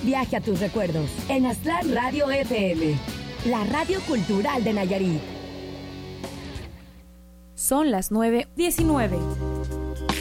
viaje a tus recuerdos en Aztlán Radio FM, la radio cultural de Nayarit. Son las 9:19.